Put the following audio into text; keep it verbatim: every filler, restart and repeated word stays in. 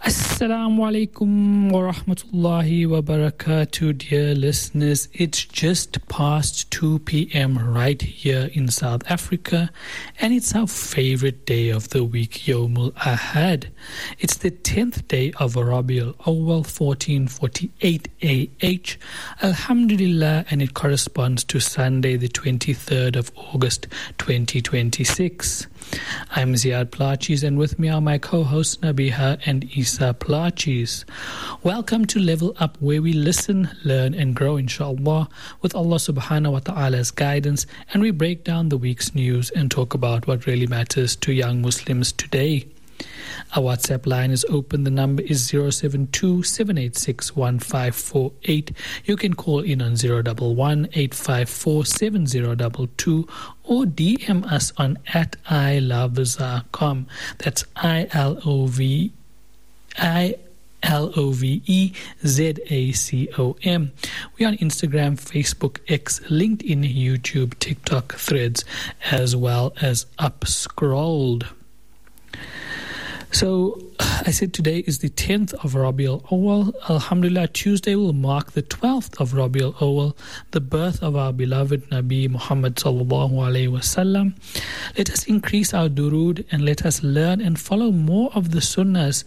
Assalamu alaikum wa rahmatullahi wa barakatuh, dear listeners. It's just past two p.m. right here in South Africa, and it's our favorite day of the week, Yawmul Ahad. It's the tenth day of Rabiul Awwal, fourteen forty-eight A H. Alhamdulillah, and it corresponds to Sunday, the twenty-third of August, twenty twenty-six. I'm Ziad Plachis, and with me are my co-hosts Nabiha and Isa Plachis. Welcome to Level Up, where we listen, learn and grow, inshallah, with Allah subhanahu wa ta'ala's guidance, and we break down the week's news and talk about what really matters to young Muslims today. Our WhatsApp line is open. The number is zero seven two, seven eight six, one five four eight. You can call in on zero one one, eight five four, seven zero two two or D M us on at I love Zacom. That's I L O V I L O V E Z A C O M. We're on Instagram, Facebook, X, LinkedIn, YouTube, TikTok, Threads, as well as Upscrolled. So, I said today is the tenth of Rabiul Awwal. Alhamdulillah, Tuesday will mark the twelfth of Rabiul Awwal, the birth of our beloved Nabi Muhammad sallallahu alaihi wasallam. Let us increase our durood and let us learn and follow more of the sunnahs